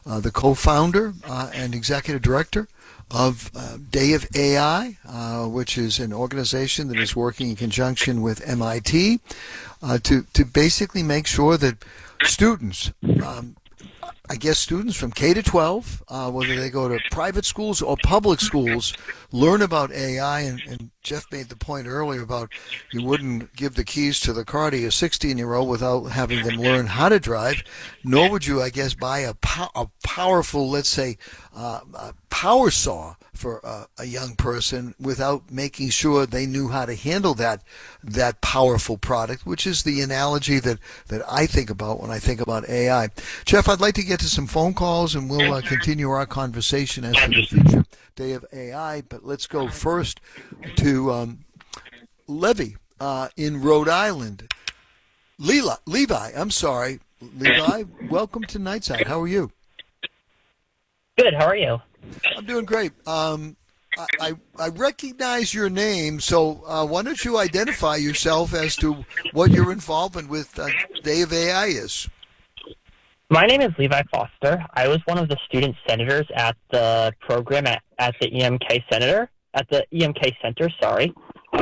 the co-founder and executive director of Day of AI, which is an organization that is working in conjunction with MIT to basically make sure that students, I guess students from K to 12, whether they go to private schools or public schools, learn about AI. And Jeff made the point earlier about you wouldn't give the keys to the car to your 16-year-old without having them learn how to drive, nor would you, I guess, buy a powerful, let's say, a power saw for a young person without making sure they knew how to handle that powerful product, which is the analogy that I think about when I think about AI. Jeff, I'd like to get to some phone calls, and we'll continue our conversation as to the future Day of AI. But let's go first to Levi in Rhode Island. Levi, I'm sorry. Levi, welcome to Nightside. How are you? Good. How are you? I'm doing great. I recognize your name, so why don't you identify yourself as to what your involvement with Day of AI is? My name is Levi Foster. I was one of the student senators at the program at the EMK Center. Sorry.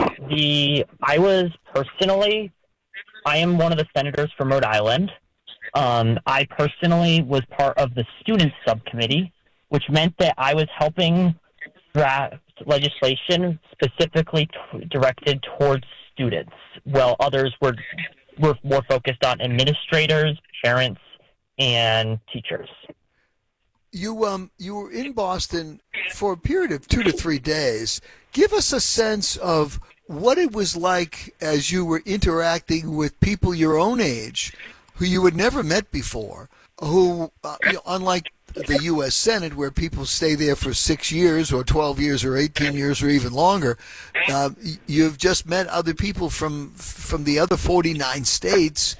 I am one of the senators from Rhode Island. I personally was part of the student subcommittee, which meant that I was helping draft legislation specifically directed towards students, while others were more focused on administrators, parents, and teachers. You were in Boston for a period of 2 to 3 days. Give us a sense of what it was like as you were interacting with people your own age who you had never met before, who, unlike the U.S. Senate, where people stay there for 6 years or 12 years or 18 years or even longer, you've just met other people from the other 49 states.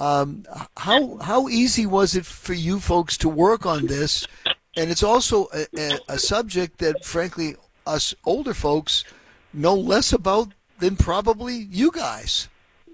How easy was it for you folks to work on this? And it's also a subject that, frankly, us older folks know less about than probably you guys.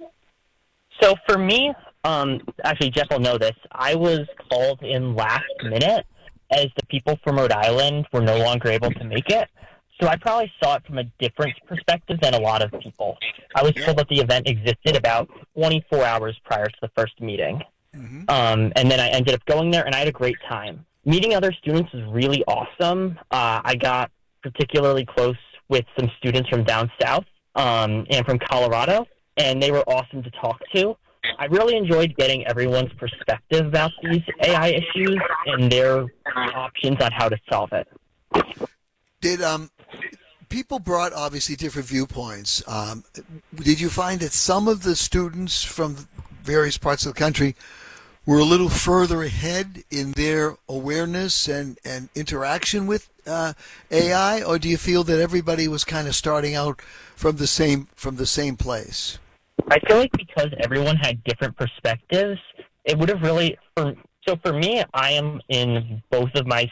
So for me, actually, Jeff will know this. I was called in last minute as the people from Rhode Island were no longer able to make it. So I probably saw it from a different perspective than a lot of people. I was told that the event existed about 24 hours prior to the first meeting. Mm-hmm. And then I ended up going there, and I had a great time. Meeting other students was really awesome. I got particularly close with some students from down south and from Colorado, and they were awesome to talk to. I really enjoyed getting everyone's perspective about these AI issues and their options on how to solve it. Did people brought obviously different viewpoints? Did you find that some of the students from various parts of the country were a little further ahead in their awareness and interaction with AI, or do you feel that everybody was kind of starting out from the same place? I feel like because everyone had different perspectives, it would have really. So for me, I am in both of my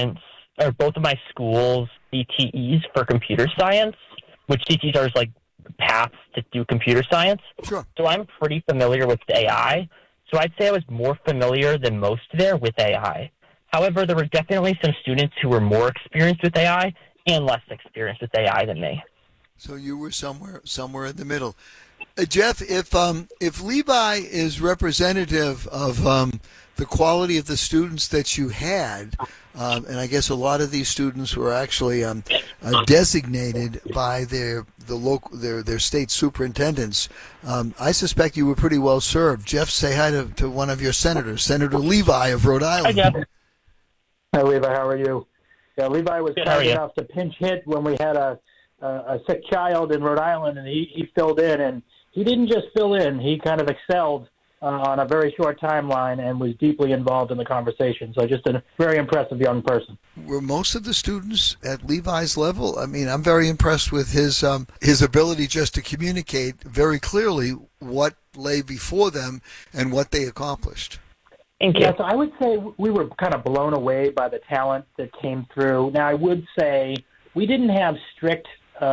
schools' CTEs for computer science, which CTEs are like paths to do computer science. Sure. So I'm pretty familiar with AI. So I'd say I was more familiar than most there with AI. However, there were definitely some students who were more experienced with AI and less experienced with AI than me. So you were somewhere in the middle. Jeff, if Levi is representative of the quality of the students that you had, and I guess a lot of these students were actually designated by their state superintendents, I suspect you were pretty well served. Jeff, say hi to one of your senators, Senator Levi of Rhode Island. Hi, Jeff. Hi, Levi. How are you? Yeah, Levi was kind enough to pinch hit when we had a sick child in Rhode Island, and he filled in, and he didn't just fill in. He kind of excelled on a very short timeline and was deeply involved in the conversation. So just a very impressive young person. Were most of the students at Levi's level? I mean, I'm very impressed with his ability just to communicate very clearly what lay before them and what they accomplished. Yeah, so I would say we were kind of blown away by the talent that came through. Now, I would say we didn't have strict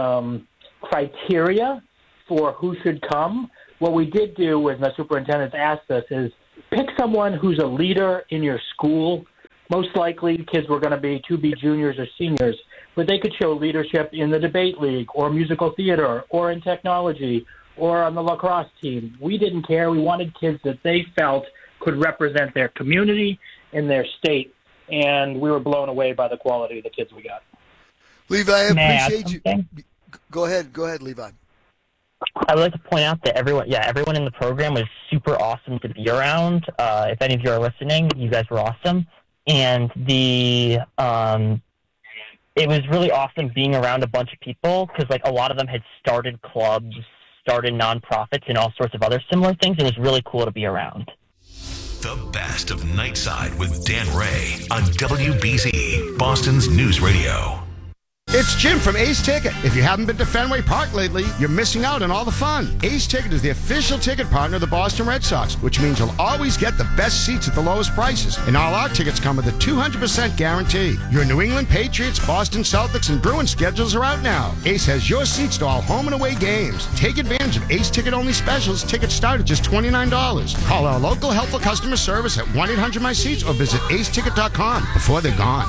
criteria for who should come. What we did do, as the superintendents asked us, is pick someone who's a leader in your school Most likely, kids were going to be juniors or seniors, but they could show leadership in the debate league or musical theater or in technology or on the lacrosse team. We didn't care. We wanted kids that they felt could represent their community and their state, and we were blown away by the quality of the kids we got. Levi, I appreciate you. Go ahead, Levi. I would like to point out that everyone in the program was super awesome to be around. If any of you are listening, you guys were awesome. And it was really awesome being around a bunch of people because, like, a lot of them had started clubs, started nonprofits, and all sorts of other similar things. It was really cool to be around. The best of Nightside with Dan Ray on WBZ, Boston's News Radio. It's Jim from Ace Ticket. If you haven't been to Fenway Park lately, you're missing out on all the fun. Ace Ticket is the official ticket partner of the Boston Red Sox, which means you'll always get the best seats at the lowest prices. And all our tickets come with a 200% guarantee. Your New England Patriots, Boston Celtics, and Bruins schedules are out now. Ace has your seats to all home and away games. Take advantage of Ace Ticket-only specials. Tickets start at just $29. Call our local helpful customer service at 1-800-MY-SEATS or visit aceticket.com before they're gone.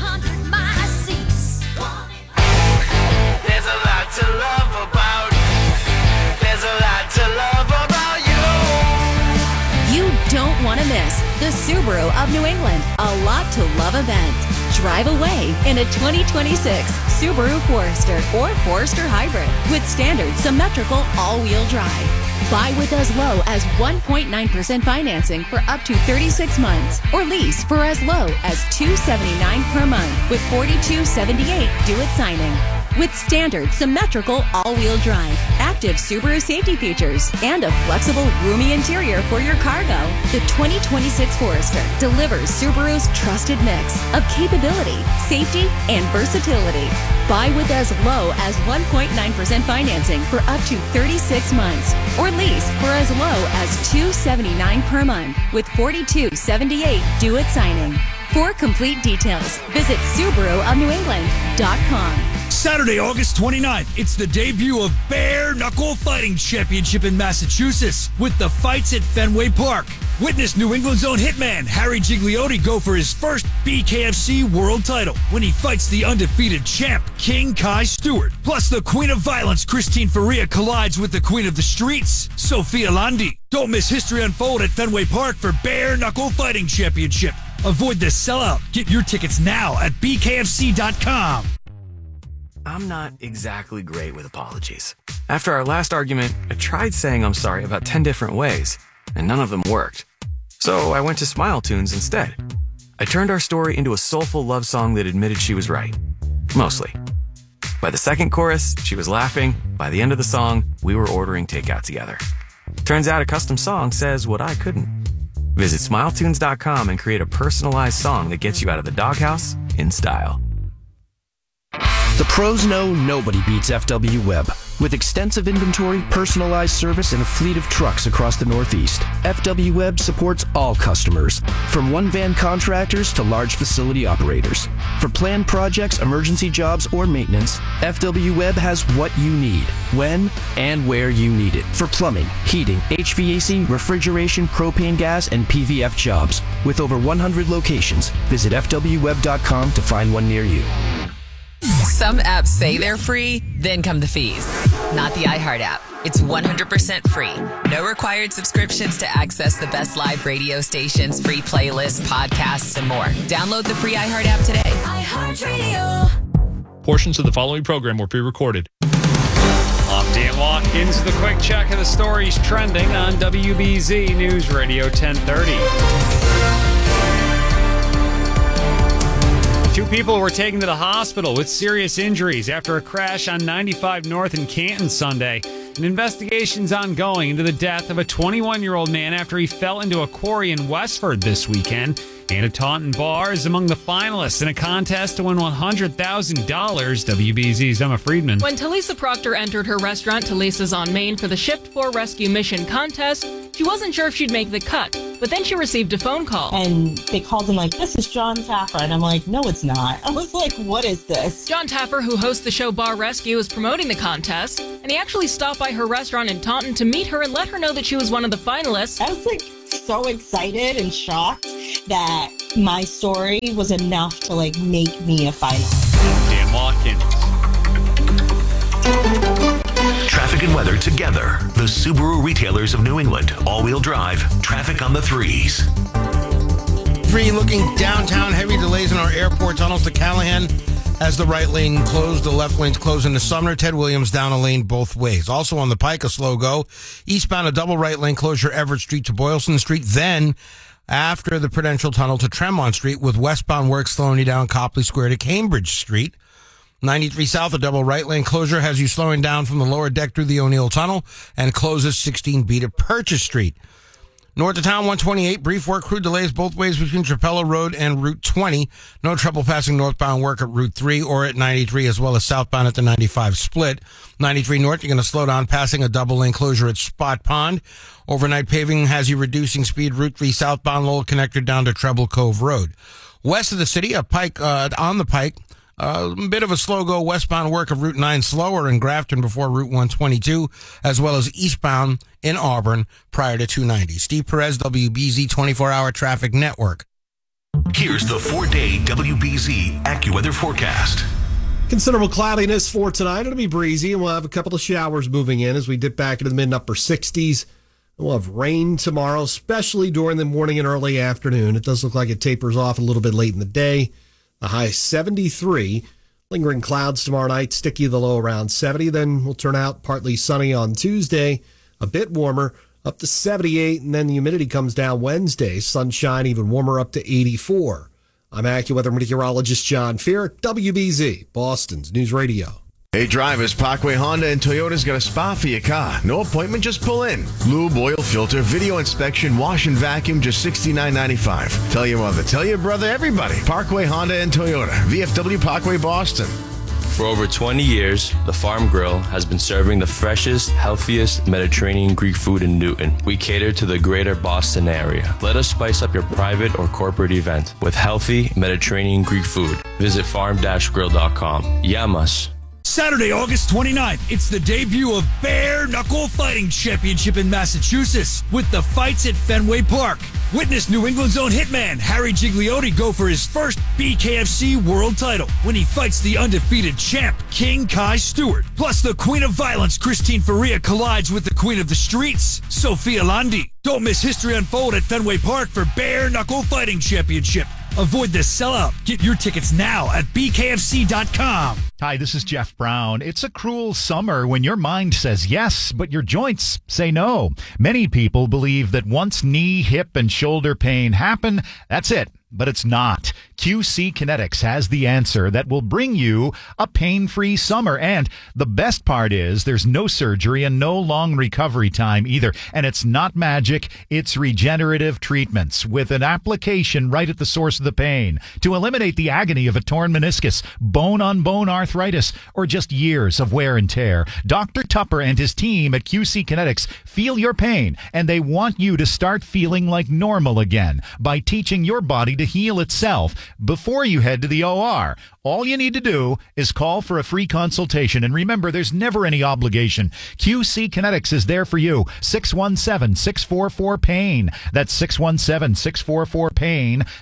There's a lot to love about. There's a lot to love about you. You don't want to miss the Subaru of New England A Lot to Love event. Drive away in a 2026 Subaru Forester or Forester Hybrid with standard symmetrical all-wheel drive. Buy with as low as 1.9% financing for up to 36 months or lease for as low as $279 per month with $42.78 due at signing. With standard symmetrical all-wheel drive, active Subaru safety features, and a flexible, roomy interior for your cargo, the 2026 Forester delivers Subaru's trusted mix of capability, safety, and versatility. Buy with as low as 1.9% financing for up to 36 months or lease for as low as $279 per month with $42.78 due at signing. For complete details, visit SubaruofNewEngland.com. Saturday, August 29th, it's the debut of Bare Knuckle Fighting Championship in Massachusetts with the fights at Fenway Park. Witness New England's own hitman, Harry Gigliotti, go for his first BKFC world title when he fights the undefeated champ, King Kai Stewart. Plus, the Queen of Violence, Christine Faria, collides with the Queen of the Streets, Sophia Landi. Don't miss history unfold at Fenway Park for Bare Knuckle Fighting Championship. Avoid the sellout. Get your tickets now at BKFC.com. I'm not exactly great with apologies. After our last argument, I tried saying I'm sorry about 10 different ways, and none of them worked. So I went to Smile Tunes instead. I turned our story into a soulful love song that admitted she was right. Mostly. By the second chorus, she was laughing. By the end of the song, we were ordering takeout together. Turns out a custom song says what I couldn't. Visit SmileTunes.com and create a personalized song that gets you out of the doghouse in style. The pros know nobody beats FW Web. With extensive inventory, personalized service, and a fleet of trucks across the Northeast, FW Web supports all customers, from one-van contractors to large facility operators. For planned projects, emergency jobs, or maintenance, FW Web has what you need, when and where you need it. For plumbing, heating, HVAC, refrigeration, propane gas, and PVF jobs. With over 100 locations, visit FWWeb.com to find one near you. Some apps say they're free, then come the fees. Not the iHeart app. It's 100% free. No required subscriptions to access the best live radio stations, free playlists, podcasts, and more. Download the free iHeart app today. iHeartRadio. Portions of the following program were pre-recorded. I'm Dan Watkins. The quick check of the stories trending on WBZ News Radio 1030. 2 people were taken to the hospital with serious injuries after a crash on 95 North in Canton Sunday. An investigation's ongoing into the death of a 21-year-old man after he fell into a quarry in Westford this weekend. Anna Taunton Bar is among the finalists in a contest to win $100,000. WBZ's Emma Friedman. When Talisa Proctor entered her restaurant, Talisa's on Main, for the Shift 4 Rescue Mission contest, she wasn't sure if she'd make the cut, but then she received a phone call. And they called him like, "This is John Taffer." And I'm like, "No, it's not." I was like, "What is this?" John Taffer, who hosts the show Bar Rescue, is promoting the contest, and he actually stopped by her restaurant in Taunton to meet her and let her know that she was one of the finalists. I was like so excited and shocked that my story was enough to like make me a finalist. Dan Watkins. Traffic and weather together. The Subaru retailers of New England. All-wheel drive. Traffic on the 3s. Looking downtown, heavy delays in our airport tunnels to Callahan as the right lane closed, the left lane's closed into Sumner. Ted Williams down a lane both ways. Also on the Pike, a slow go. Eastbound, a double right lane closure, Everett Street to Boylston Street. Then, after the Prudential Tunnel to Tremont Street, with westbound work slowing you down Copley Square to Cambridge Street. 93 South, a double right lane closure has you slowing down from the lower deck through the O'Neill Tunnel and closes 16B to Purchase Street. North of town, 128, brief work crew delays both ways between Trapello Road and Route 20. No trouble passing northbound work at Route 3 or at 93, as well as southbound at the 95 split. 93 North, you're going to slow down passing a double lane closure at Spot Pond. Overnight paving has you reducing speed Route 3 southbound Lowell connector down to Treble Cove Road. West of the city, a Pike on the Pike. A bit of a slow go westbound work of Route 9 slower in Grafton before Route 122, as well as eastbound in Auburn prior to 290. Steve Perez, WBZ 24-hour traffic network. Here's the 4-day WBZ AccuWeather forecast. Considerable cloudiness for tonight. It'll be breezy, and we'll have a couple of showers moving in as we dip back into the mid and upper 60s. We'll have rain tomorrow, especially during the morning and early afternoon. It does look like it tapers off a little bit late in the day. The high 73, lingering clouds tomorrow night, sticky the low around 70. Then we'll turn out partly sunny on Tuesday, a bit warmer, up to 78. And then the humidity comes down Wednesday, sunshine even warmer up to 84. I'm AccuWeather meteorologist John Fear, WBZ, Boston's News Radio. Hey drivers, Parkway Honda and Toyota's got a spot for your car. No appointment, just pull in. Lube, oil filter, video inspection, wash and vacuum, just $69.95. Tell your mother, tell your brother, everybody. Parkway Honda and Toyota, VFW Parkway, Boston. For over 20 years, the Farm Grill has been serving the freshest, healthiest Mediterranean Greek food in Newton. We cater to the greater Boston area. Let us spice up your private or corporate event with healthy Mediterranean Greek food. Visit farm-grill.com. Yamas. Saturday, August 29th, it's the debut of Bare Knuckle Fighting Championship in Massachusetts with the fights at Fenway Park. Witness New England's own hitman Harry Gigliotti go for his first BKFC world title when he fights the undefeated champ King Kai Stewart. Plus, the Queen of Violence Christine Faria collides with the Queen of the Streets, Sophia Landi. Don't miss history unfold at Fenway Park for Bare Knuckle Fighting Championship. Avoid the sellout. Get your tickets now at bkfc.com. Hi, this is Jeff Brown. It's a cruel summer when your mind says yes, but your joints say no. Many people believe that once knee, hip, and shoulder pain happen, that's it. But it's not. QC Kinetics has the answer that will bring you a pain-free summer. And the best part is there's no surgery and no long recovery time either. And it's not magic. It's regenerative treatments with an application right at the source of the pain to eliminate the agony of a torn meniscus, bone-on-bone arthritis, or just years of wear and tear. Dr. Tupper and his team at QC Kinetics feel your pain, and they want you to start feeling like normal again by teaching your body to heal itself before you head to the OR. All you need to do is call for a free consultation. And remember, there's never any obligation. QC Kinetics is there for you. 617-644-PAIN. That's 617-644-PAIN.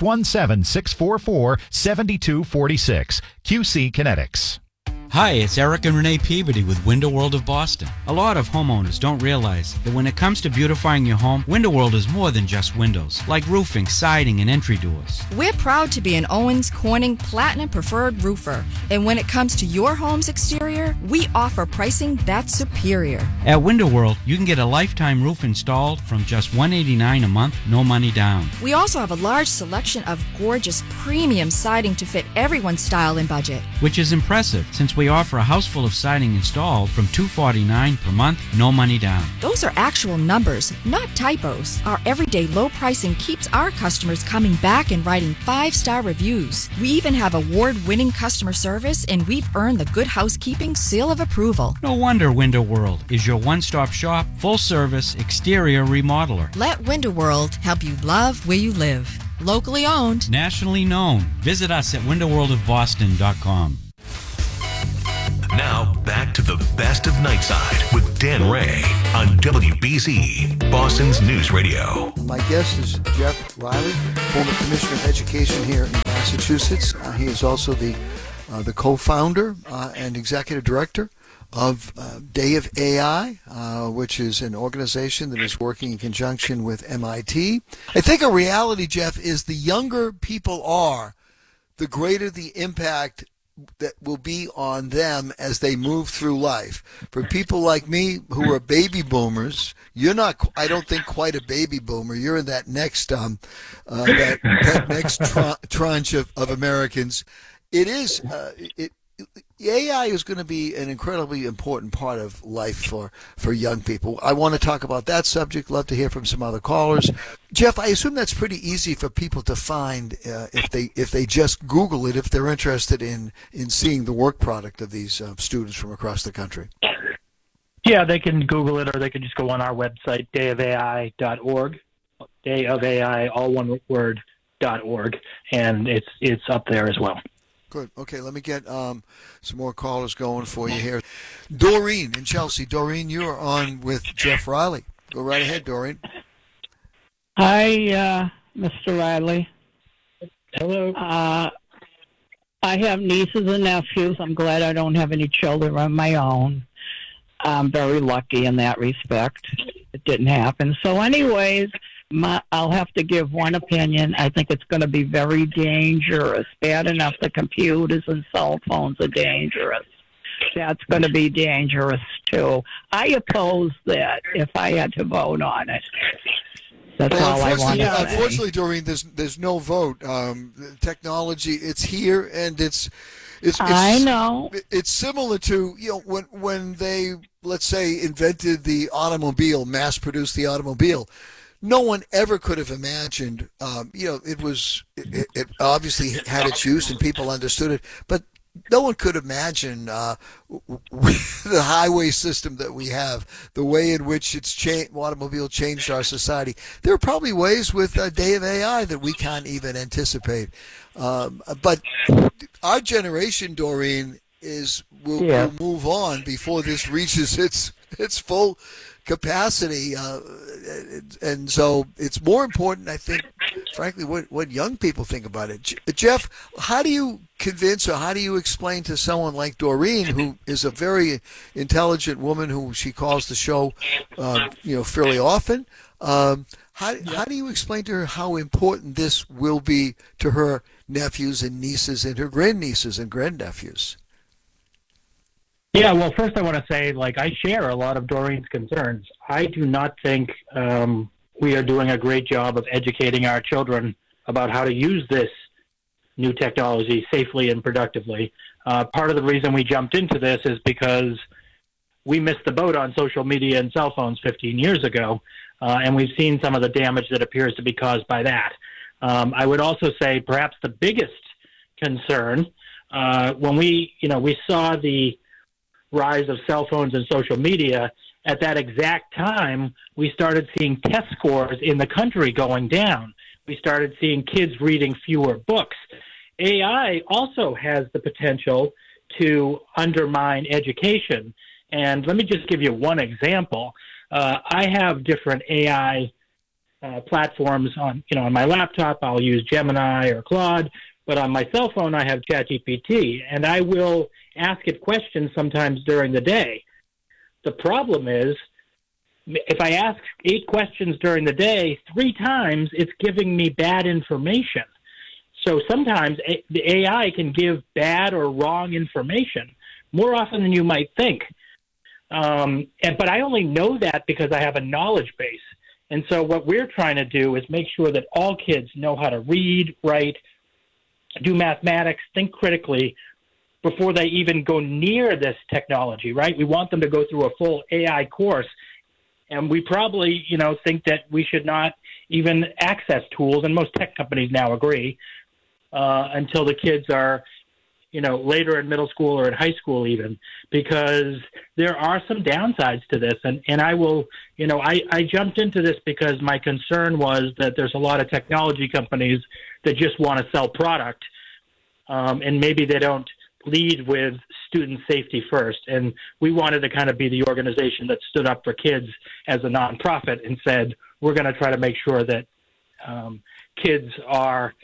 617-644-7246. QC Kinetics. Hi, it's Eric and Renee Peabody with Window World of Boston. A lot of homeowners don't realize that when it comes to beautifying your home, Window World is more than just windows, like roofing, siding, and entry doors. We're proud to be an Owens Corning Platinum Preferred Roofer. And when it comes to your home's exterior, we offer pricing that's superior. At Window World, you can get a lifetime roof installed from just $189 a month, no money down. We also have a large selection of gorgeous premium siding to fit everyone's style and budget. Which is impressive, since we offer a house full of siding installed from $249 per month, no money down. Those are actual numbers, not typos. Our everyday low pricing keeps our customers coming back and writing 5-star reviews. We even have award-winning customer service, and we've earned the Good Housekeeping seal of approval. No wonder Window World is your one-stop shop, full-service exterior remodeler. Let Window World help you love where you live. Locally owned. Nationally known. Visit us at windowworldofboston.com. Now, back to the best of Nightside with Dan Ray on WBZ, Boston's News Radio. My guest is Jeff Riley, former Commissioner of Education here in Massachusetts. He is also the co-founder and executive director of Day of AI, which is an organization that is working in conjunction with MIT. I think a reality, Jeff, is the younger people are, the greater the impact that will be on them as they move through life. For people like me who are baby boomers, you're not, I don't think, quite a baby boomer. You're in that next that next tranche of Americans. It is AI is going to be an incredibly important part of life for young people. I want to talk about that subject. Love to hear from some other callers. Jeff, I assume that's pretty easy for people to find if they just Google it, if they're interested in seeing the work product of these students from across the country. Yeah, they can Google it, or they can just go on our website, dayofai.org, dayofai, all one word, .org, and it's up there as well. Good. Okay, let me get some more callers going for you here. Doreen in Chelsea. Doreen, you are on with Jeff Riley. Go right ahead, Doreen. Hi, Mr. Riley. Hello. I have nieces and nephews. I'm glad I don't have any children of my own. I'm very lucky in that respect. It didn't happen. So anyways, I'll have to give one opinion. I think it's going to be very dangerous. Bad enough the computers and cell phones are dangerous. That's going to be dangerous, too. I oppose that if I had to vote on it. That's all I want to say. Unfortunately, Doreen, there's no vote. Technology, it's here, and it's I know. It's similar to, when they, let's say, invented the automobile, mass-produced the automobile. No one ever could have imagined, it obviously had its use and people understood it, but no one could imagine the highway system that we have, the way in which automobile changed our society. There are probably ways with Day of AI that we can't even anticipate. But our generation, Doreen, will move on before this reaches its full capacity, and so it's more important, I think, frankly, what young people think about it. Jeff, how do you convince or how do you explain to someone like Doreen, who is a very intelligent woman who she calls the show, fairly often? How do you explain to her how important this will be to her nephews and nieces and her grandnieces and grandnephews? Yeah, well, first I want to say, I share a lot of Doreen's concerns. I do not think we are doing a great job of educating our children about how to use this new technology safely and productively. Part of the reason we jumped into this is because we missed the boat on social media and cell phones 15 years ago, and we've seen some of the damage that appears to be caused by that. I would also say perhaps the biggest concern, when we saw the rise of cell phones and social media, at that exact time, we started seeing test scores in the country going down. We started seeing kids reading fewer books. AI also has the potential to undermine education. And let me just give you one example. I have different AI platforms on my laptop. I'll use Gemini or Claude, but on my cell phone, I have ChatGPT, and I will ask it questions sometimes during the day. The problem is, if I ask 8 questions during the day, 3 times it's giving me bad information. So sometimes the AI can give bad or wrong information more often than you might think. But I only know that because I have a knowledge base. And so what we're trying to do is make sure that all kids know how to read, write, do mathematics, think critically before they even go near this technology, right? We want them to go through a full AI course. And we probably, think that we should not even access tools, and most tech companies now agree, until the kids are, later in middle school or in high school even, because there are some downsides to this. And I will, I jumped into this because my concern was that there's a lot of technology companies that just want to sell product, and maybe they don't lead with student safety first. And we wanted to kind of be the organization that stood up for kids as a nonprofit and said, we're going to try to make sure that kids are,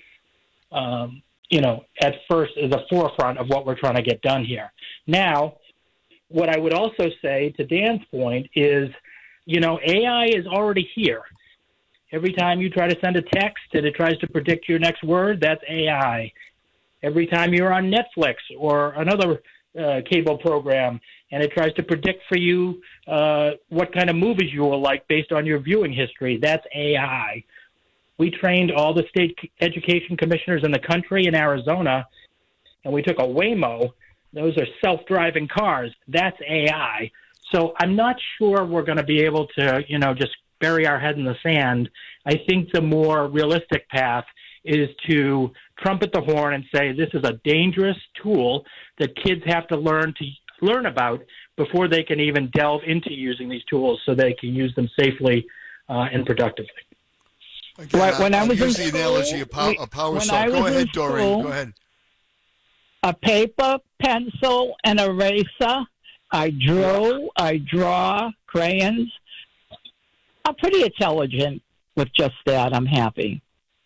at first is the forefront of what we're trying to get done here. Now, what I would also say to Dan's point is, AI is already here. Every time you try to send a text and it tries to predict your next word, that's AI. Every time you're on Netflix or another cable program and it tries to predict for you what kind of movies you will like based on your viewing history, that's AI. We trained all the state education commissioners in the country in Arizona, and we took a Waymo. Those are self-driving cars. That's AI. So I'm not sure we're going to be able to, just bury our head in the sand. I think the more realistic path is to trumpet the horn and say this is a dangerous tool that kids have to learn about before they can even delve into using these tools so they can use them safely and productively. Again, when I was use in the school, analogy of power when saw. I Go was ahead, in Doreen. school, Go ahead. A paper, pencil, and eraser. I draw, crayons. I'm pretty intelligent with just that. I'm happy.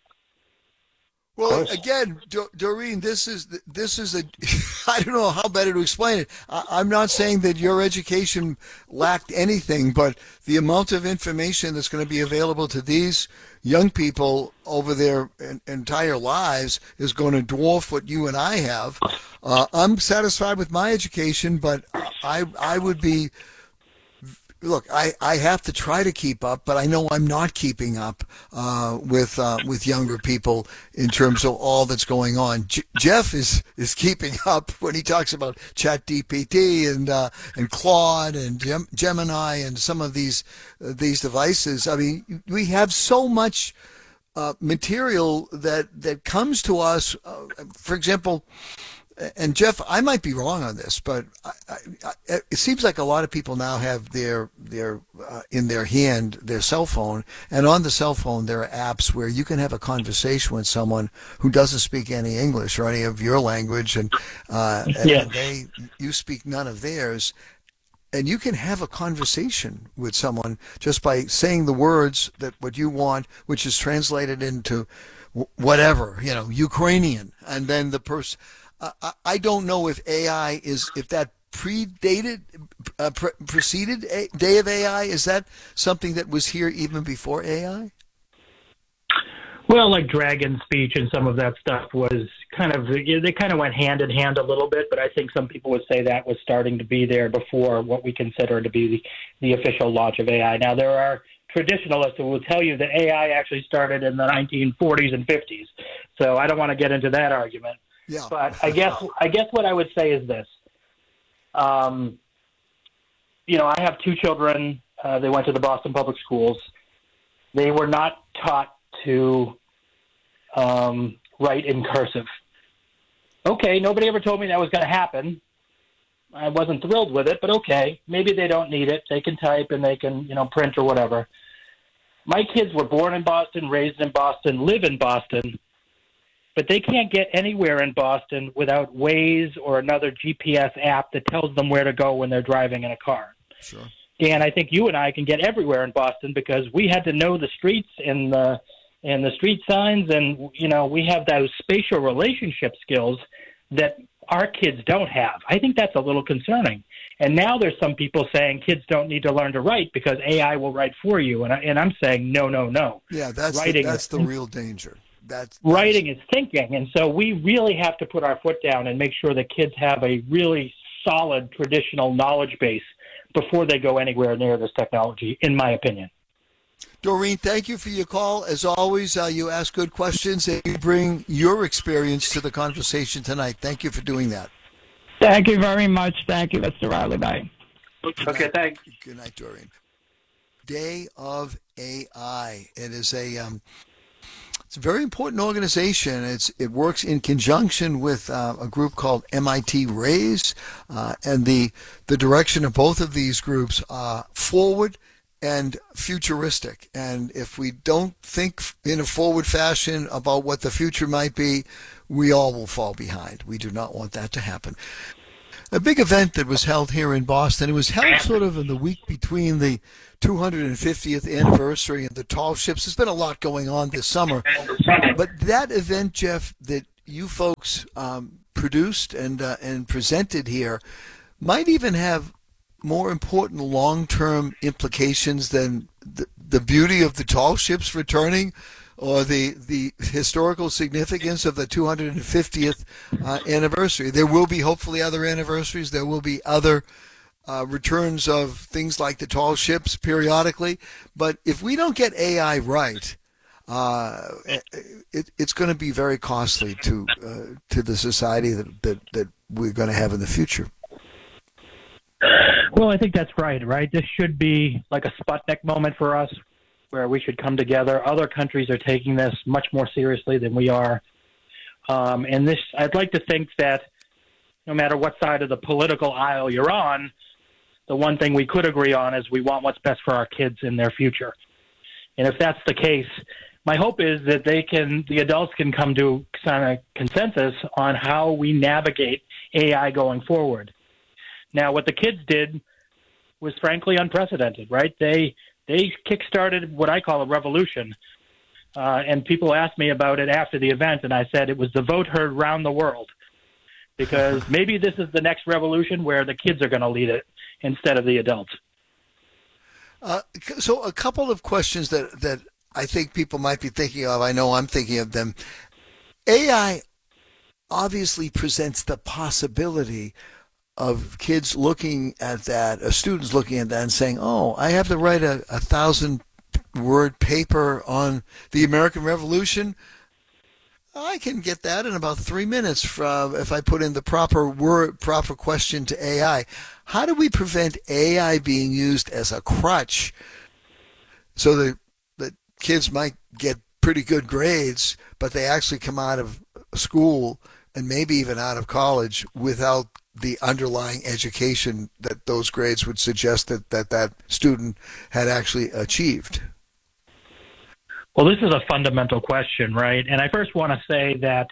Well, again, Doreen, this is a. I don't know how better to explain it. I'm not saying that your education lacked anything, but the amount of information that's going to be available to these young people over their entire lives is going to dwarf what you and I have. I'm satisfied with my education, but I would be. Look, I have to try to keep up, but I know I'm not keeping up with younger people in terms of all that's going on. Jeff is keeping up when he talks about ChatGPT and Claude and Gemini and some of these devices. I mean, we have so much material that comes to us. For example. And Jeff, I might be wrong on this, but it seems like a lot of people now have their in their hand their cell phone, and on the cell phone there are apps where you can have a conversation with someone who doesn't speak any English or any of your language, and you speak none of theirs, and you can have a conversation with someone just by saying the words that what you want, which is translated into whatever, Ukrainian, and then the person. I don't know if AI if that preceded Day of AI. Is that something that was here even before AI? Well, like Dragon Speech and some of that stuff was they kind of went hand in hand a little bit, but I think some people would say that was starting to be there before what we consider to be the official launch of AI. Now, there are traditionalists who will tell you that AI actually started in the 1940s and 50s, so I don't want to get into that argument. Yeah. But I guess what I would say is this. I have two children. They went to the Boston Public Schools. They were not taught to write in cursive. Okay, nobody ever told me that was going to happen. I wasn't thrilled with it, but okay, maybe they don't need it. They can type and they can, print or whatever. My kids were born in Boston, raised in Boston, live in Boston. But they can't get anywhere in Boston without Waze or another GPS app that tells them where to go when they're driving in a car. Sure. Dan, I think you and I can get everywhere in Boston because we had to know the streets and the street signs, and we have those spatial relationship skills that our kids don't have. I think that's a little concerning. And now there's some people saying kids don't need to learn to write because AI will write for you, and I'm saying no. Yeah, that's the real danger. Writing is thinking, and so we really have to put our foot down and make sure that kids have a really solid traditional knowledge base before they go anywhere near this technology, in my opinion. Doreen, thank you for your call. As always, you ask good questions and you bring your experience to the conversation tonight. Thank you for doing that. Thank you very much. Thank you, Mr. Riley. Bye. Okay, thanks. Good night, Doreen. Day of AI. It is it's a very important organization. It works in conjunction with a group called MIT RAISE, and the direction of both of these groups are forward and futuristic. And if we don't think in a forward fashion about what the future might be, we all will fall behind. We do not want that to happen. A big event that was held here in Boston, it was held sort of in the week between the 250th anniversary and the tall ships. There's been a lot going on this summer. But that event, Jeff, that you folks produced and presented here might even have more important long-term implications than the beauty of the tall ships returning or the historical significance of the 250th anniversary. There will be hopefully other anniversaries. There will be other returns of things like the tall ships periodically. But if we don't get AI right, it's going to be very costly to the society that we're going to have in the future. Well, I think that's right? This should be like a Sputnik moment for us, where we should come together. Other countries are taking this much more seriously than we are. And this, I'd like to think that no matter what side of the political aisle you're on, the one thing we could agree on is we want what's best for our kids in their future. And if that's the case, my hope is that the adults can come to kind of consensus on how we navigate AI going forward. Now, what the kids did was frankly unprecedented, right? They kickstarted what I call a revolution. And people asked me about it after the event, and I said it was the vote heard round the world. Because maybe this is the next revolution where the kids are going to lead it instead of the adults. So a couple of questions that I think people might be thinking of. I know I'm thinking of them. AI obviously presents the possibility of kids looking at that, students looking at that and saying, oh, I have to write a 1,000-word paper on the American Revolution. I can get that in about 3 minutes if I put in the proper question to AI. How do we prevent AI being used as a crutch so that kids might get pretty good grades, but they actually come out of school and maybe even out of college without the underlying education that those grades would suggest that student had actually achieved? Well, this is a fundamental question, right? And I first want to say that,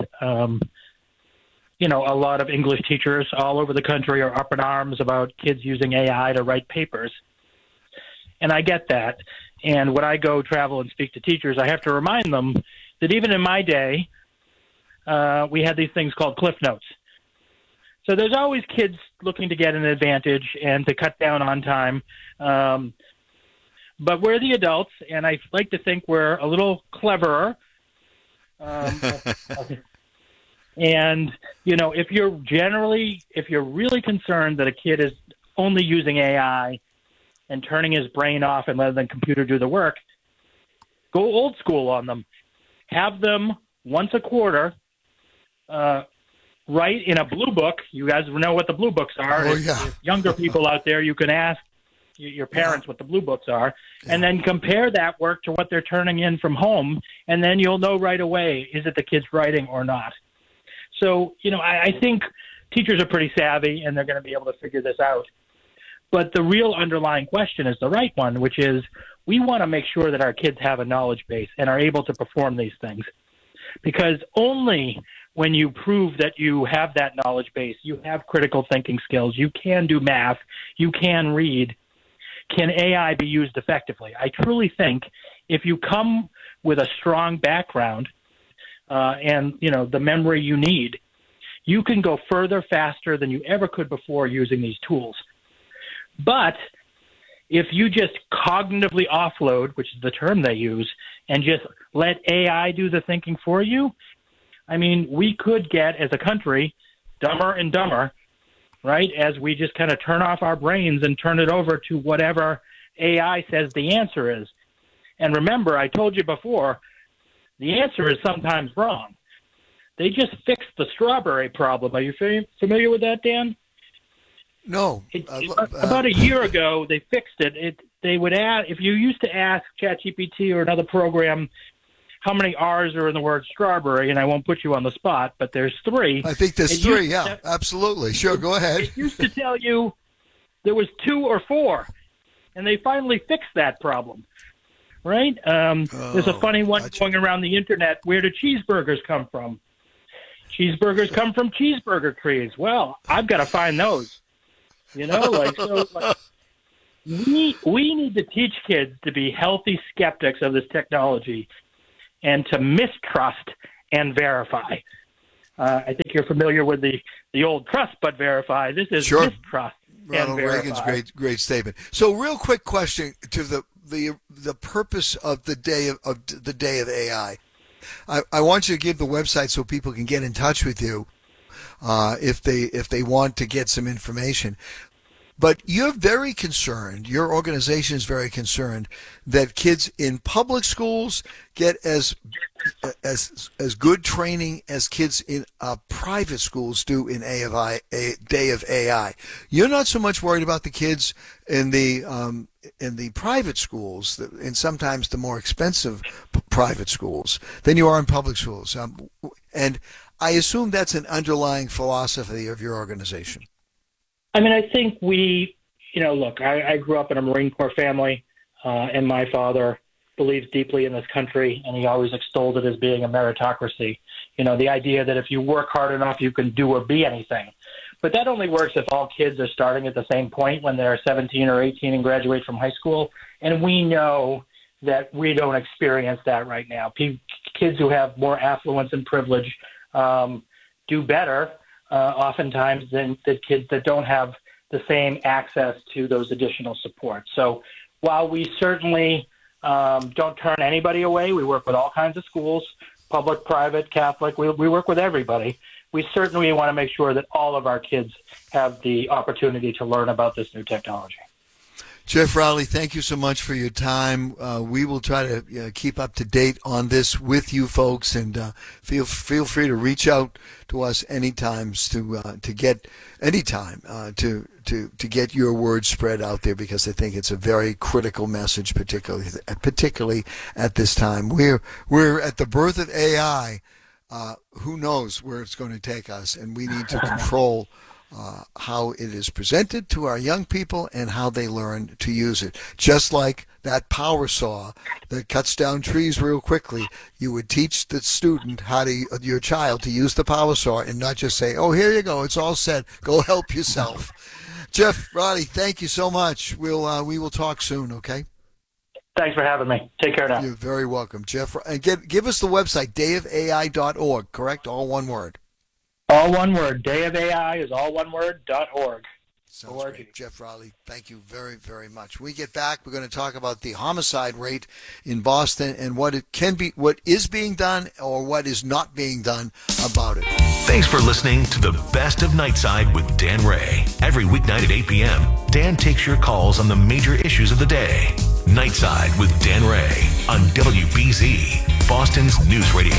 a lot of English teachers all over the country are up in arms about kids using AI to write papers. And I get that. And when I go travel and speak to teachers, I have to remind them that even in my day, we had these things called Cliff Notes. So there's always kids looking to get an advantage and to cut down on time. But we're the adults, and I like to think we're a little cleverer. And, if you're really concerned that a kid is only using AI and turning his brain off and letting the computer do the work, go old school on them. Have them once a quarter write in a blue book. You guys know what the blue books are. Oh, yeah. If younger people out there, you can ask your parents what the blue books are, and then compare that work to what they're turning in from home, and then you'll know right away, is it the kid's writing or not? So, I think teachers are pretty savvy, and they're going to be able to figure this out. But the real underlying question is the right one, which is we want to make sure that our kids have a knowledge base and are able to perform these things. Because only when you prove that you have that knowledge base, you have critical thinking skills, you can do math, you can read, can AI be used effectively. I truly think if you come with a strong background and, the memory you need, you can go further faster than you ever could before using these tools. But if you just cognitively offload, which is the term they use, and just let AI do the thinking for you, we could get, as a country, dumber and dumber, right, as we just kind of turn off our brains and turn it over to whatever AI says the answer is. And remember, I told you before, the answer is sometimes wrong. They just fixed the strawberry problem. Are you familiar with that, Dan? No. About a year ago, they fixed it. They would add, if you used to ask ChatGPT or another program how many R's are in the word strawberry, and I won't put you on the spot, but there's 3. I think there's 3, yeah, absolutely. Sure, go ahead. It used to tell you there was 2 or 4, and they finally fixed that problem, right? There's a funny one going around the internet. Where do cheeseburgers come from? cheeseburgers come from cheeseburger trees. Well, I've got to find those. We need to teach kids to be healthy skeptics of this technology and to mistrust and verify. I think you're familiar with the old trust but verify. This is mistrust Ronald and Reagan's verify. great statement. So, real quick question to the purpose of the day of AI. I want you to give the website so people can get in touch with you if they want to get some information. But you're very concerned, your organization is very concerned that kids in public schools get as good training as kids in private schools do in Day of AI. You're not so much worried about the kids in the private schools, and sometimes the more expensive private schools, than you are in public schools. And I assume that's an underlying philosophy of your organization. I mean, I think I grew up in a Marine Corps family, and my father believes deeply in this country, and he always extolled it as being a meritocracy. The idea that if you work hard enough, you can do or be anything. But that only works if all kids are starting at the same point when they're 17 or 18 and graduate from high school. And we know that we don't experience that right now. Kids who have more affluence and privilege do better oftentimes than the kids that don't have the same access to those additional supports. So while we certainly don't turn anybody away, we work with all kinds of schools, public, private, Catholic, we work with everybody. We certainly want to make sure that all of our kids have the opportunity to learn about this new technology. Jeff Rowley, thank you so much for your time. We will try to keep up to date on this with you folks, and feel free to reach out to us anytime to get your word spread out there, because I think it's a very critical message, particularly at this time. We're at the birth of AI. Who knows where it's going to take us, and we need to control how it is presented to our young people and how they learn to use it. Just like that power saw that cuts down trees real quickly, you would teach the student your child to use the power saw and not just say, "Oh, here you go, it's all set. Go help yourself." Jeff Rowley, thank you so much. We will talk soon, okay? Thanks for having me. Take care now. You're very welcome, Jeff. And give us the website, dayofai.org, correct? All one word. All one word. Day of AI is all one word, .org. Sounds great. Jeff Rowley, thank you very, very much. When we get back, we're going to talk about the homicide rate in Boston and what is being done or what is not being done about it. Thanks for listening to the Best of Nightside with Dan Ray. Every weeknight at 8 p.m., Dan takes your calls on the major issues of the day. Nightside with Dan Ray on WBZ, Boston's News Radio.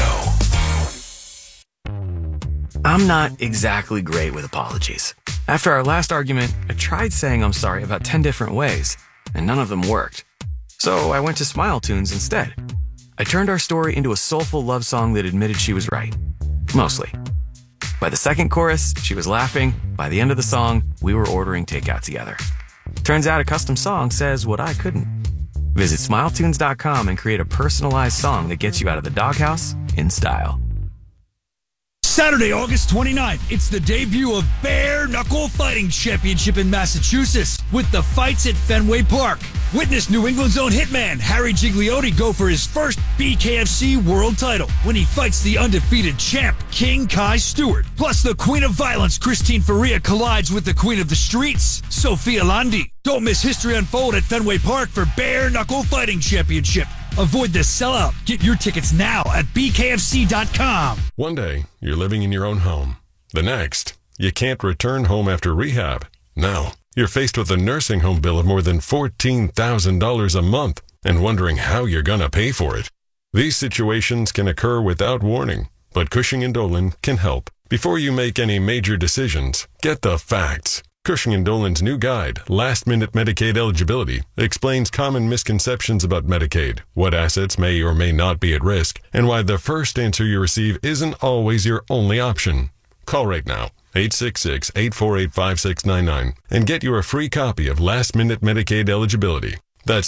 I'm not exactly great with apologies. After our last argument, I tried saying I'm sorry about 10 different ways, and none of them worked. So I went to Smile Tunes instead. I turned our story into a soulful love song that admitted she was right. Mostly. By the second chorus, she was laughing. By the end of the song, we were ordering takeout together. Turns out a custom song says what I couldn't. Visit SmileTunes.com and create a personalized song that gets you out of the doghouse in style. Saturday, August 29th, it's the debut of Bare Knuckle Fighting Championship in Massachusetts with the fights at Fenway Park. Witness New England's own hitman Harry Gigliotti go for his first BKFC world title when he fights the undefeated champ King Kai Stewart. Plus, the Queen of Violence Christine Faria collides with the Queen of the Streets, Sophia Landi. Don't miss history unfold at Fenway Park for Bare Knuckle Fighting Championship. Avoid the sellout. Get your tickets now at bkfc.com. One day, you're living in your own home. The next, you can't return home after rehab. Now, you're faced with a nursing home bill of more than $14,000 a month and wondering how you're going to pay for it. These situations can occur without warning, but Cushing & Dolan can help. Before you make any major decisions, get the facts. Cushing & Dolan's new guide, Last Minute Medicaid Eligibility, explains common misconceptions about Medicaid, what assets may or may not be at risk, and why the first answer you receive isn't always your only option. Call right now, 866-848-5699, and get your free copy of Last Minute Medicaid Eligibility. That's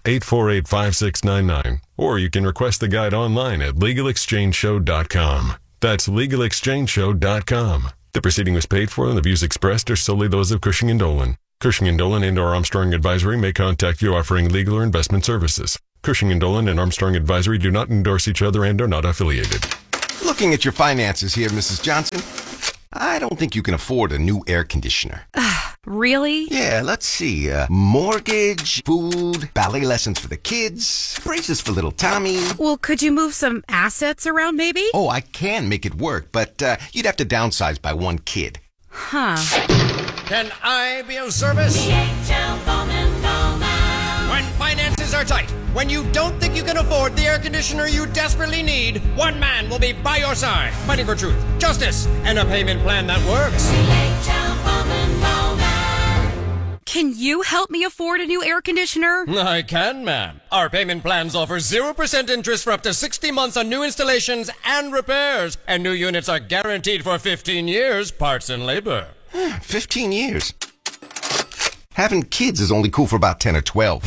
866-848-5699. Or you can request the guide online at LegalExchangeShow.com. That's LegalExchangeShow.com. The proceeding was paid for and the views expressed are solely those of Cushing & Dolan. Cushing & Dolan and or Armstrong Advisory may contact you offering legal or investment services. Cushing & Dolan and Armstrong Advisory do not endorse each other and are not affiliated. Looking at your finances here, Mrs. Johnson, I don't think you can afford a new air conditioner. Really? Yeah, let's see. Mortgage, food, ballet lessons for the kids, braces for little Tommy. Well, could you move some assets around maybe? Oh, I can make it work, but you'd have to downsize by one kid. Huh. Can I be of service? DHL Bowman Bowman. When finances are tight, when you don't think you can afford the air conditioner you desperately need, one man will be by your side, fighting for truth, justice, and a payment plan that works. DHL Bowman Bowman. Can you help me afford a new air conditioner? I can, ma'am. Our payment plans offer 0% interest for up to 60 months on new installations and repairs. And new units are guaranteed for 15 years, parts and labor. 15 years? Having kids is only cool for about 10 or 12.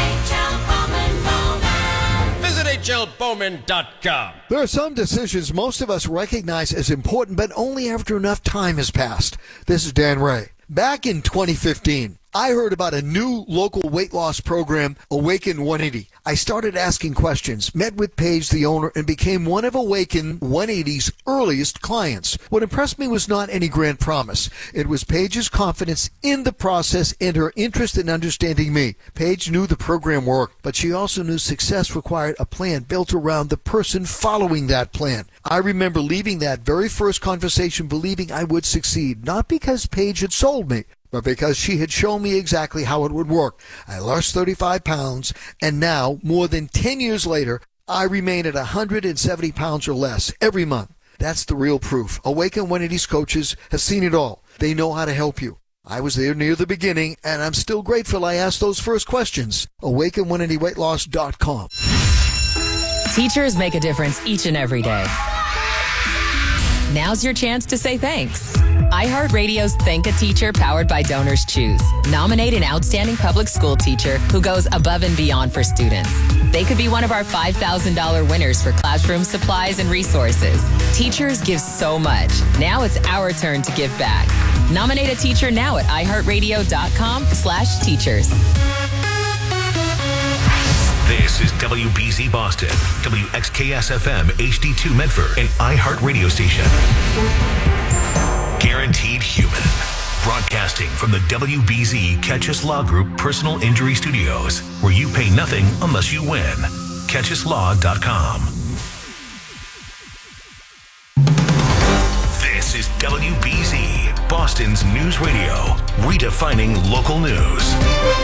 Visit HLBowman.com. There are some decisions most of us recognize as important, but only after enough time has passed. This is Dan Ray. Back in 2015, I heard about a new local weight loss program, Awaken 180. I started asking questions, met with Paige, the owner, and became one of Awaken 180's earliest clients. What impressed me was not any grand promise. It was Paige's confidence in the process and her interest in understanding me. Paige knew the program worked, but she also knew success required a plan built around the person following that plan. I remember leaving that very first conversation believing I would succeed, not because Paige had sold me, but because she had shown me exactly how it would work. I lost 35 pounds, and now, more than 10 years later, I remain at 170 pounds or less every month. That's the real proof. Awaken 180's coaches have seen it all. They know how to help you. I was there near the beginning, and I'm still grateful I asked those first questions. Awaken180weightloss.com. Teachers make a difference each and every day. Now's your chance to say thanks. iHeartRadio's Thank a Teacher, powered by Donors Choose. Nominate an outstanding public school teacher who goes above and beyond for students. They could be one of our $5,000 winners for classroom supplies and resources. Teachers give so much. Now it's our turn to give back. Nominate a teacher now at iHeartRadio.com/teachers. This is WBZ Boston, WXKS-FM HD2 Medford, an iHeart radio station. Guaranteed Human. Broadcasting from the WBZ Catchus Law Group Personal Injury Studios, where you pay nothing unless you win. CatchusLaw.com. This is WBZ, Boston's news radio, redefining local news.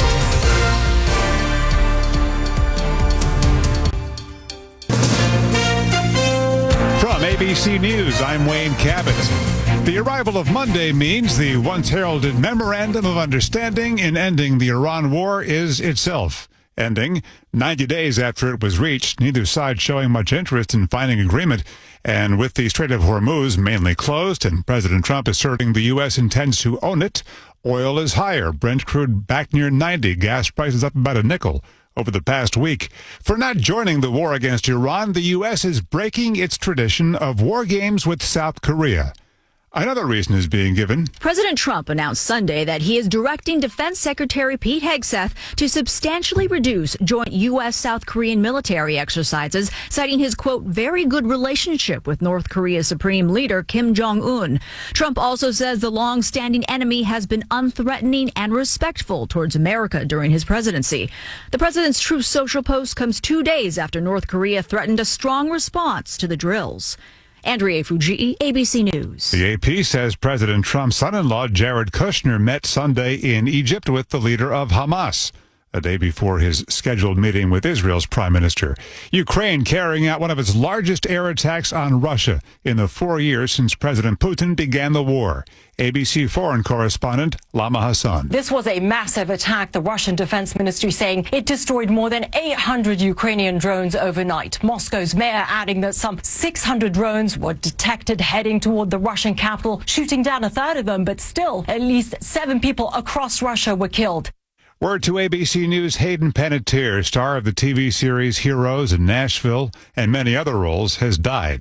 From ABC News, I'm Wayne Cabot. The arrival of Monday means the once heralded Memorandum of Understanding in ending the Iran war is itself ending 90 days after it was reached, neither side showing much interest in finding agreement. And with the Strait of Hormuz mainly closed and President Trump asserting the U.S. intends to own it, oil is higher. Brent crude back near 90, gas prices up about a nickel over the past week. For not joining the war against Iran, the U.S. is breaking its tradition of war games with South Korea. Another reason is being given. President Trump announced Sunday that he is directing Defense Secretary Pete Hegseth to substantially reduce joint U.S.-South Korean military exercises, citing his, quote, very good relationship with North Korea's Supreme Leader Kim Jong-un. Trump also says the long-standing enemy has been unthreatening and respectful towards America during his presidency. The president's Truth Social post comes 2 days after North Korea threatened a strong response to the drills. Andrea Fujii, ABC News. The AP says President Trump's son-in-law, Jared Kushner, met Sunday in Egypt with the leader of Hamas, a day before his scheduled meeting with Israel's prime minister. Ukraine carrying out one of its largest air attacks on Russia in the 4 years since President Putin began the war. ABC foreign correspondent Lama Hassan. This was a massive attack, the Russian Defense Ministry saying it destroyed more than 800 Ukrainian drones overnight. Moscow's mayor adding that some 600 drones were detected heading toward the Russian capital, shooting down a third of them, but still at least 7 people across Russia were killed. Word to ABC News' Hayden Panettiere, star of the TV series Heroes in Nashville and many other roles, has died.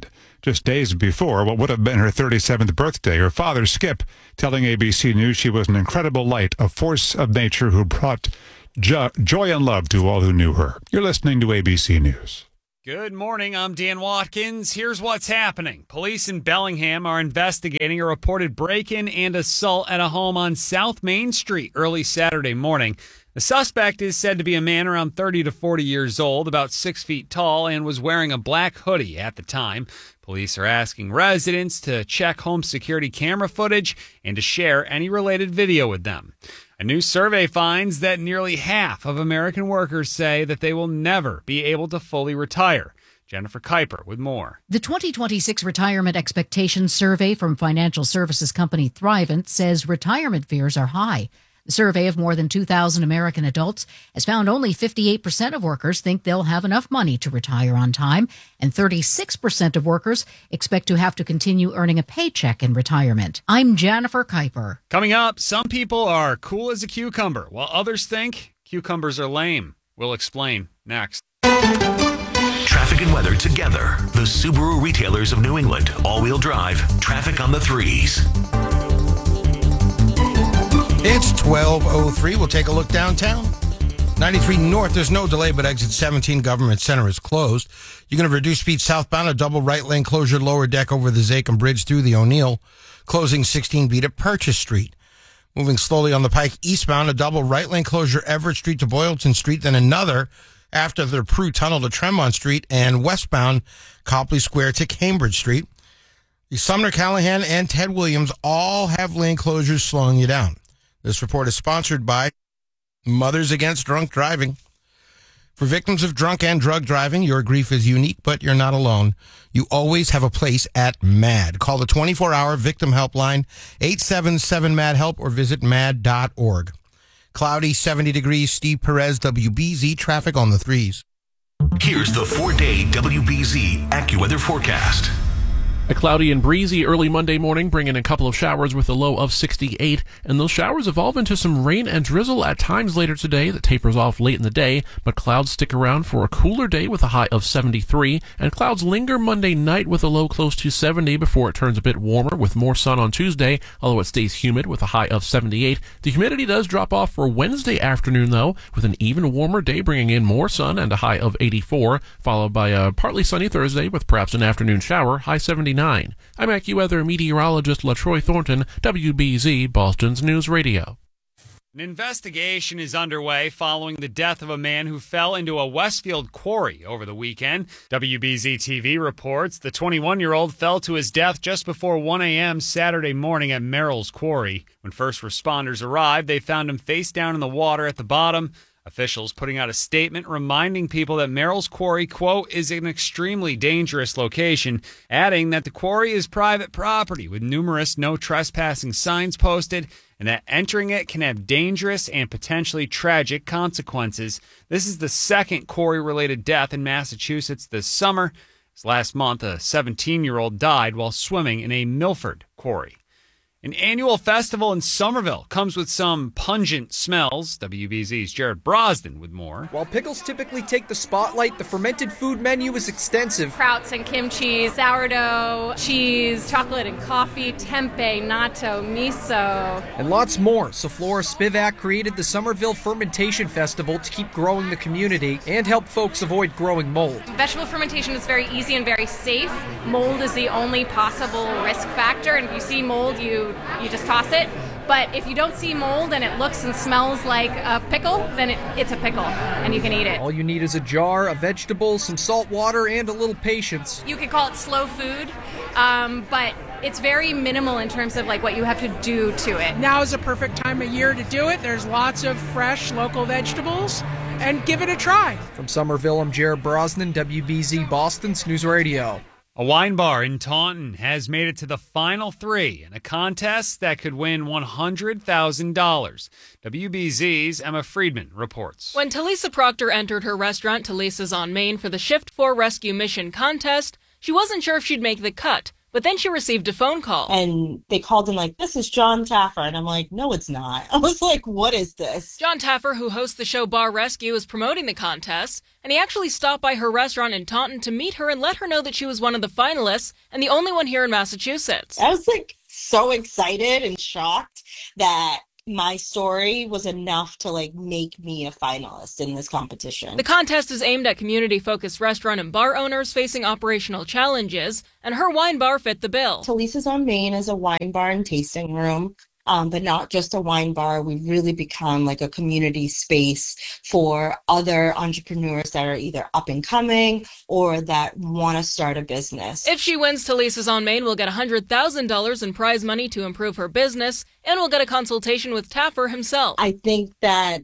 Just days before what would have been her 37th birthday, her father, Skip, telling ABC News she was an incredible light, a force of nature who brought joy and love to all who knew her. You're listening to ABC News. Good morning, I'm Dan Watkins. Here's what's happening. Police in Bellingham are investigating a reported break-in and assault at a home on South Main Street early Saturday morning. The suspect is said to be a man around 30 to 40 years old, about 6 feet tall, and was wearing a black hoodie at the time. Police are asking residents to check home security camera footage and to share any related video with them. A new survey finds that nearly half of American workers say that they will never be able to fully retire. Jennifer Kuiper with more. The 2026 Retirement Expectations Survey from financial services company Thrivent says retirement fears are high. The survey of more than 2,000 American adults has found only 58% of workers think they'll have enough money to retire on time, and 36% of workers expect to have to continue earning a paycheck in retirement. I'm Jennifer Kuiper. Coming up, some people are cool as a cucumber, while others think cucumbers are lame. We'll explain next. Traffic and weather together. The Subaru retailers of New England. All-wheel drive. Traffic on the 3s. It's 12:03. We'll take a look downtown. 93 North, there's no delay, but exit 17 Government Center is closed. You're going to reduce speed southbound, a double right lane closure, lower deck over the Zachem Bridge through the O'Neill, closing 16B to Purchase Street. Moving slowly on the Pike eastbound, a double right lane closure, Everett Street to Boylston Street, then another after the Prue Tunnel to Tremont Street, and westbound, Copley Square to Cambridge Street. The Sumner Callahan and Ted Williams all have lane closures slowing you down. This report is sponsored by Mothers Against Drunk Driving. For victims of drunk and drug driving, your grief is unique, but you're not alone. You always have a place at MAD. Call the 24-hour victim helpline, 877-MAD-HELP, or visit mad.org. Cloudy, 70 degrees, Steve Perez, WBZ, traffic on the 3s. Here's the 4-day WBZ AccuWeather forecast. A cloudy and breezy early Monday morning, bringing a couple of showers with a low of 68, and those showers evolve into some rain and drizzle at times later today that tapers off late in the day, but clouds stick around for a cooler day with a high of 73, and clouds linger Monday night with a low close to 70 before it turns a bit warmer with more sun on Tuesday, although it stays humid with a high of 78. The humidity does drop off for Wednesday afternoon, though, with an even warmer day bringing in more sun and a high of 84, followed by a partly sunny Thursday with perhaps an afternoon shower, high 79. I'm AccuWeather meteorologist LaTroy Thornton, WBZ, Boston's News Radio. An investigation is underway following the death of a man who fell into a Westfield quarry over the weekend. WBZ TV reports the 21-year-old fell to his death just before 1 a.m. Saturday morning at Merrill's Quarry. When first responders arrived, they found him face down in the water at the bottom. Officials putting out a statement reminding people that Merrill's Quarry, quote, is an extremely dangerous location, adding that the quarry is private property with numerous no trespassing signs posted and that entering it can have dangerous and potentially tragic consequences. This is the second quarry-related death in Massachusetts this summer. Last month, a 17-year-old died while swimming in a Milford quarry. An annual festival in Somerville comes with some pungent smells. WBZ's Jared Brosden with more. While pickles typically take the spotlight, the fermented food menu is extensive. Sprouts and kimchi, sourdough, cheese, chocolate and coffee, tempeh, natto, miso. And lots more. Soflora Spivak created the Somerville Fermentation Festival to keep growing the community and help folks avoid growing mold. Vegetable fermentation is very easy and very safe. Mold is the only possible risk factor, and if you see mold, you just toss it. But if you don't see mold and it looks and smells like a pickle, then it's a pickle and you can eat it. All you need is a jar, a vegetable, some salt water, and a little patience. You could call it slow food, but it's very minimal in terms of like what you have to do to it. Now is a perfect time of year to do it. There's lots of fresh local vegetables, and give it a try. From Somerville, I'm Jared Brosnan, WBZ Boston's News Radio. A wine bar in Taunton has made it to the final three in a contest that could win $100,000. WBZ's Emma Friedman reports. When Talisa Proctor entered her restaurant, Talisa's on Main, for the Shift 4 Rescue Mission contest, she wasn't sure if she'd make the cut. But then she received a phone call. And they called in like, this is John Taffer. And I'm like, no, it's not. I was like, what is this? John Taffer, who hosts the show Bar Rescue, is promoting the contest, and he actually stopped by her restaurant in Taunton to meet her and let her know that she was one of the finalists and the only one here in Massachusetts. I was like so excited and shocked that my story was enough to like make me a finalist in this competition. The contest is aimed at community-focused restaurant and bar owners facing operational challenges, and her wine bar fit the bill. Lisa's on Main is a wine bar and tasting room. But not just a wine bar. We've really become like a community space for other entrepreneurs that are either up and coming or that want to start a business. If she wins, Lisa's on Main will get $100,000 in prize money to improve her business and will get a consultation with Taffer himself. I think that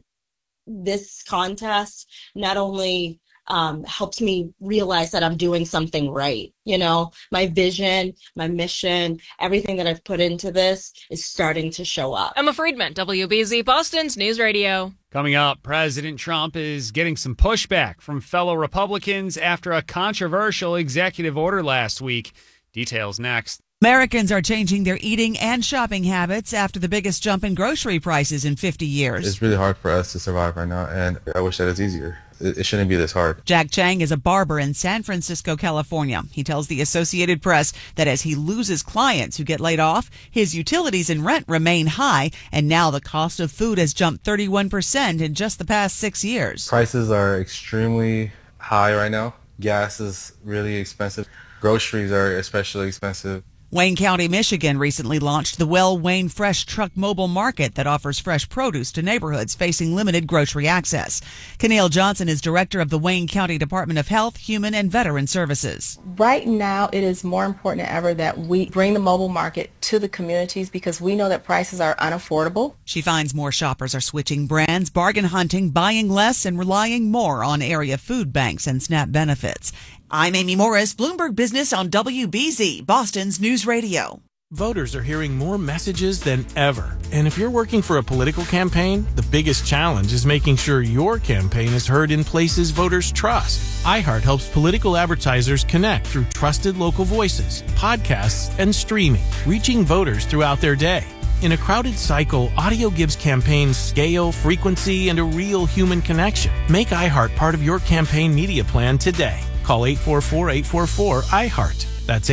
this contest not only helps me realize that I'm doing something right. You know, my vision, my mission, everything that I've put into this is starting to show up. Emma Friedman, WBZ Boston's News Radio. Coming up, President Trump is getting some pushback from fellow Republicans after a controversial executive order last week. Details next. Americans are changing their eating and shopping habits after the biggest jump in grocery prices in 50 years. It's really hard for us to survive right now, and I wish that it's easier. It shouldn't be this hard. Jack Chang is a barber in San Francisco, California. He tells the Associated Press that as he loses clients who get laid off, his utilities and rent remain high, and now the cost of food has jumped 31% in just the past 6 years. Prices are extremely high right now. Gas is really expensive. Groceries are especially expensive. Wayne County, Michigan recently launched the Well Wayne Fresh Truck Mobile Market that offers fresh produce to neighborhoods facing limited grocery access. Keneal Johnson is director of the Wayne County Department of Health, Human and Veteran Services. Right now, it is more important than ever that we bring the mobile market to the communities because we know that prices are unaffordable. She finds more shoppers are switching brands, bargain hunting, buying less, and relying more on area food banks and SNAP benefits. I'm Amy Morris, Bloomberg Business on WBZ, Boston's News Radio. Voters are hearing more messages than ever. And if you're working for a political campaign, the biggest challenge is making sure your campaign is heard in places voters trust. iHeart helps political advertisers connect through trusted local voices, podcasts, and streaming, reaching voters throughout their day. In a crowded cycle, audio gives campaigns scale, frequency, and a real human connection. Make iHeart part of your campaign media plan today. Call 844-844-iHeart. That's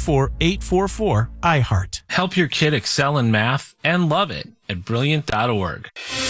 844-844-iHeart. Help your kid excel in math and love it at Brilliant.org.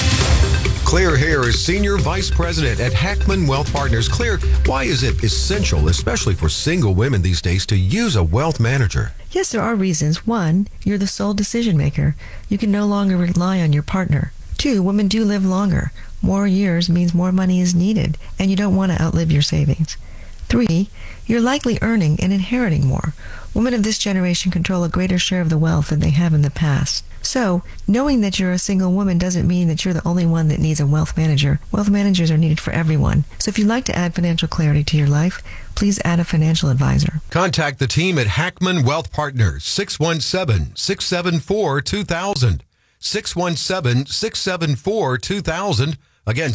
Claire Hare is Senior Vice President at Hackman Wealth Partners. Claire, why is it essential, especially for single women these days, to use a wealth manager? Yes, there are reasons. One, you're the sole decision maker. You can no longer rely on your partner. Two, women do live longer. More years means more money is needed, and you don't want to outlive your savings. 3, you're likely earning and inheriting more. Women of this generation control a greater share of the wealth than they have in the past. So, knowing that you're a single woman doesn't mean that you're the only one that needs a wealth manager. Wealth managers are needed for everyone. So if you'd like to add financial clarity to your life, please add a financial advisor. Contact the team at Hackman Wealth Partners, 617-674-2000. 617-674-2000. Again,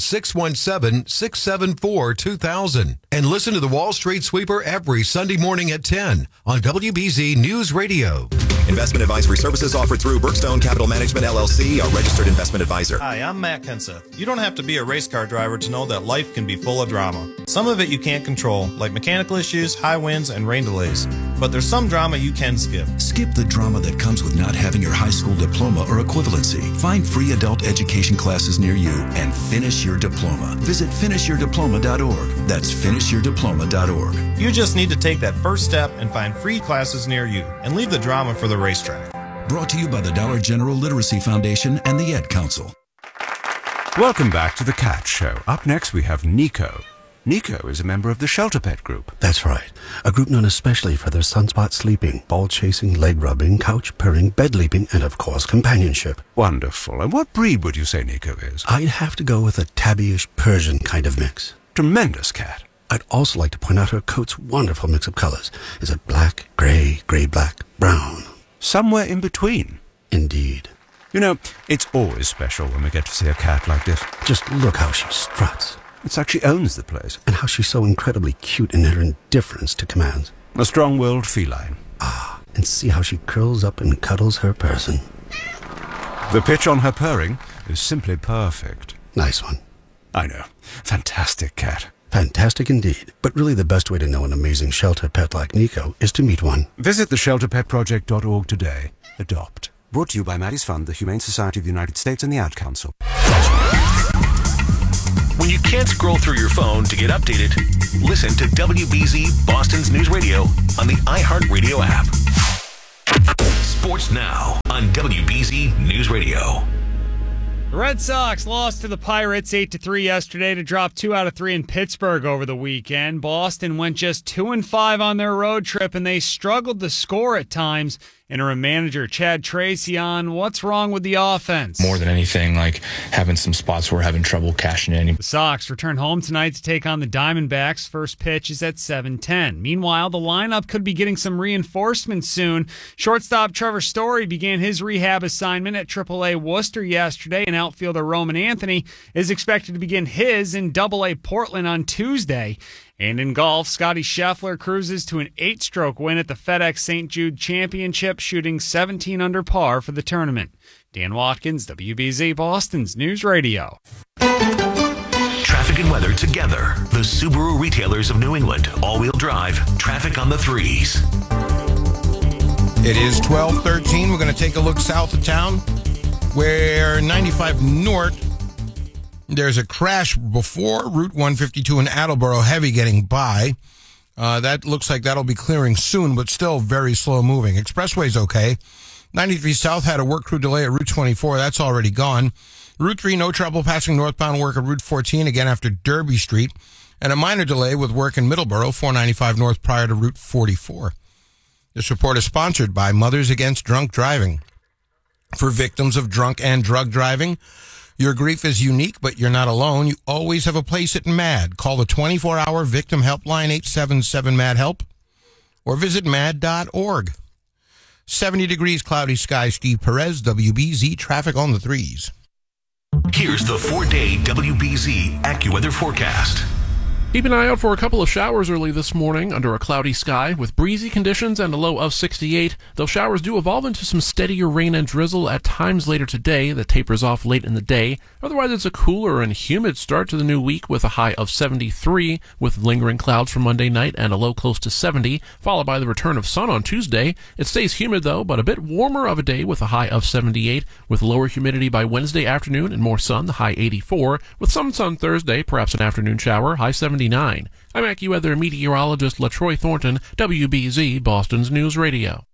617-674-2000. And listen to the Wall Street Sweeper every Sunday morning at 10 on WBZ News Radio. Investment advisory services offered through Brookstone Capital Management, LLC, a registered investment advisor. Hi, I'm Matt Kenseth. You don't have to be a race car driver to know that life can be full of drama. Some of it you can't control, like mechanical issues, high winds, and rain delays. But there's some drama you can skip. Skip the drama that comes with not having your high school diploma or equivalency. Find free adult education classes near you and finish your diploma. Visit finishyourdiploma.org. That's finishyourdiploma.org. You just need to take that first step and find free classes near you and leave the drama for the racetrack. Brought to you by the Dollar General Literacy Foundation and the Ed Council. Welcome back to The Cat Show. Up next we have Nico. Nico is a member of the Shelter Pet Group. That's right. A group known especially for their sunspot sleeping, ball chasing, leg rubbing, couch purring, bed leaping, and of course companionship. Wonderful. And what breed would you say Nico is? I'd have to go with a tabbyish Persian kind of mix. Tremendous cat. I'd also like to point out her coat's wonderful mix of colors. Is it black, gray, gray-black, brown? Somewhere in between. Indeed. You know, it's always special when we get to see a cat like this. Just look how she struts. It's like she owns the place. And how she's so incredibly cute in her indifference to commands. A strong-willed feline. Ah, and see how she curls up and cuddles her person. The pitch on her purring is simply perfect. Nice one. I know. Fantastic cat. Fantastic indeed. But really the best way to know an amazing shelter pet like Nico is to meet one. Visit theshelterpetproject.org today. Adopt. Brought to you by Maddie's Fund, the Humane Society of the United States, and the Ad Council. When you can't scroll through your phone to get updated, listen to WBZ Boston's News Radio on the iHeartRadio app. Sports now on WBZ News Radio. The Red Sox lost to the Pirates 8-3 yesterday to drop 2 out of 3 in Pittsburgh over the weekend. Boston went just 2-5 on their road trip, and they struggled to score at times. Interim manager Chad Tracy on what's wrong with the offense. More than anything, like having some spots where we're having trouble cashing in. The Sox return home tonight to take on the Diamondbacks. First pitch is at 7:10. Meanwhile, the lineup could be getting some reinforcements soon. Shortstop Trevor Story began his rehab assignment at AAA Worcester yesterday, and outfielder Roman Anthony is expected to begin his in AA Portland on Tuesday. And in golf, Scotty Scheffler cruises to an 8-stroke win at the FedEx St. Jude Championship, shooting 17 under par for the tournament. Dan Watkins, WBZ Boston's News Radio. Traffic and weather together. The Subaru retailers of New England. All-wheel drive. Traffic on the 3s. It is 12:13. We're going to take a look south of town where 95 North. There's a crash before Route 152 in Attleboro, heavy getting by. That looks like that'll be clearing soon, but still very slow moving. Expressway's okay. 93 South had a work crew delay at Route 24. That's already gone. Route 3, no trouble passing northbound work at Route 14, again after Derby Street. And a minor delay with work in Middleborough, 495 North prior to Route 44. This report is sponsored by Mothers Against Drunk Driving. For victims of drunk and drug driving, your grief is unique, but you're not alone. You always have a place at MAD. Call the 24-hour victim helpline, 877-MAD-HELP, or visit mad.org. 70 degrees, cloudy skies. Steve Perez, WBZ, traffic on the 3s. Here's the 4-day WBZ AccuWeather forecast. Keep an eye out for a couple of showers early this morning under a cloudy sky with breezy conditions and a low of 68. Those showers do evolve into some steadier rain and drizzle at times later today that tapers off late in the day. Otherwise, it's a cooler and humid start to the new week with a high of 73 with lingering clouds for Monday night and a low close to 70, followed by the return of sun on Tuesday. It stays humid, though, but a bit warmer of a day with a high of 78 with lower humidity by Wednesday afternoon and more sun, the high 84, with some sun Thursday, perhaps an afternoon shower, high 79. I'm AccuWeather meteorologist LaTroy Thornton, WBZ Boston's News Radio.